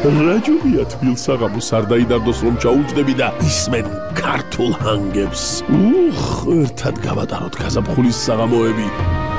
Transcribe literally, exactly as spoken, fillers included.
რაჯობია თბილსაღამოს არ დაიდარდოს რომ ჩაუჯდები და ისმენ ქართულ ჰანგებს. უხ, ერთად გავატაროთ გაზაფხულის საღამოები.